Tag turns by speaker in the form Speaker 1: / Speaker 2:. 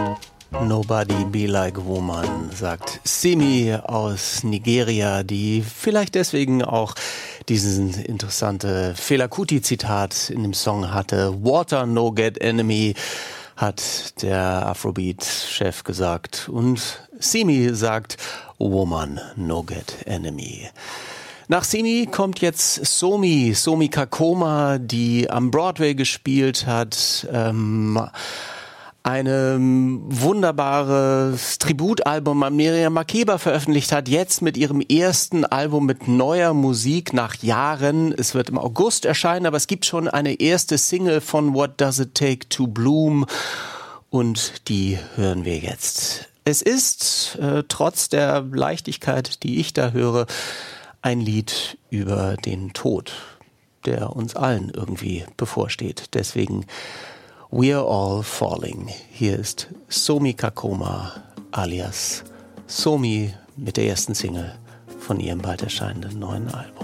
Speaker 1: Nobody be like a woman, sagt Simi aus Nigeria, die vielleicht deswegen auch diesen interessante Fela Kuti-Zitat in dem Song hatte. Water no get enemy, hat der Afrobeat-Chef gesagt. Und Simi sagt, woman no get enemy. Nach Simi kommt jetzt Somi Kakoma, die am Broadway gespielt hat, ein wunderbares Tributalbum an Miriam Makeba veröffentlicht hat, jetzt mit ihrem ersten Album mit neuer Musik nach Jahren. Es wird im August erscheinen, aber es gibt schon eine erste Single von What Does It Take to Bloom und die hören wir jetzt. Es ist, trotz der Leichtigkeit, die ich da höre, ein Lied über den Tod, der uns allen irgendwie bevorsteht. Deswegen We're All Falling. Hier ist Somi Kakoma alias Somi mit der ersten Single von ihrem bald erscheinenden neuen Album.